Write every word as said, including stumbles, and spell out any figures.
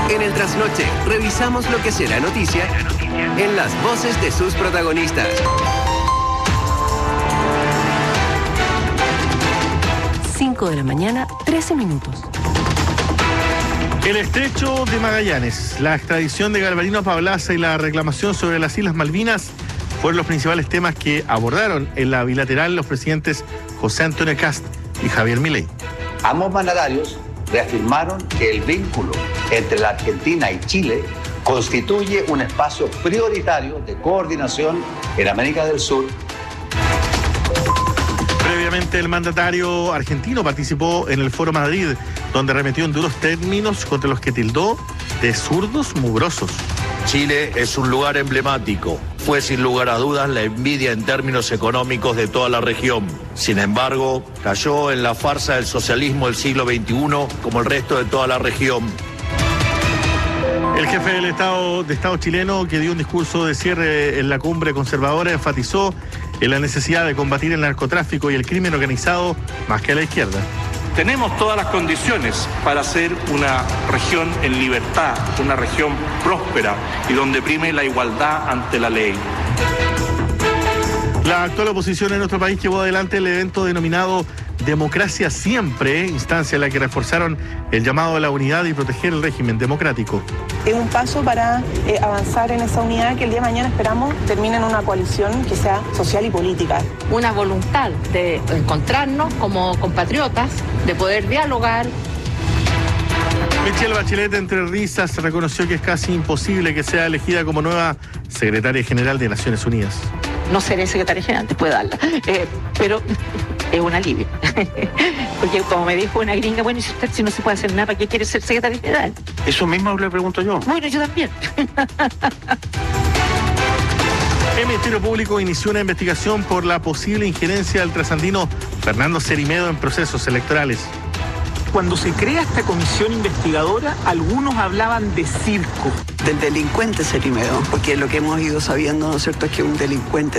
En el Trasnoche, revisamos lo que será noticia en las voces de sus protagonistas. cinco de la mañana, trece minutos. El estrecho de Magallanes, la extradición de Galvarino Pablaza y la reclamación sobre las Islas Malvinas fueron los principales temas que abordaron en la bilateral los presidentes José Antonio Kast y Javier Milei. Ambos mandatarios reafirmaron que el vínculo entre la Argentina y Chile constituye un espacio prioritario de coordinación en América del Sur. Previamente, el mandatario argentino participó en el Foro Madrid, donde remetió en duros términos contra los que tildó de zurdos mugrosos. Chile es un lugar emblemático. Fue sin lugar a dudas la envidia en términos económicos de toda la región. Sin embargo, cayó en la farsa del socialismo del siglo veintiuno como el resto de toda la región. El jefe del Estado, de Estado chileno, que dio un discurso de cierre en la cumbre conservadora, enfatizó en la necesidad de combatir el narcotráfico y el crimen organizado más que a la izquierda. Tenemos todas las condiciones para ser una región en libertad, una región próspera y donde prime la igualdad ante la ley. La actual oposición en nuestro país llevó adelante el evento denominado Democracia Siempre, instancia en la que reforzaron el llamado a la unidad y proteger el régimen democrático. Es un paso para eh, avanzar en esa unidad que el día de mañana esperamos termine en una coalición que sea social y política. Una voluntad de encontrarnos como compatriotas, de poder dialogar. Michelle Bachelet, entre risas, reconoció que es casi imposible que sea elegida como nueva secretaria general de Naciones Unidas. No seré secretaria general, te puedo darla, eh, pero es un alivio. Porque como me dijo una gringa, bueno, y si usted si no se puede hacer nada, ¿para qué quiere ser secretaria general? Eso mismo le pregunto yo. Bueno, yo también. El Ministerio Público inició una investigación por la posible injerencia del trasandino Fernando Cerimedo en procesos electorales. Cuando se crea esta comisión investigadora, algunos hablaban de circo. Del delincuente Cerimedo, porque lo que hemos ido sabiendo, ¿no es cierto?, es que un delincuente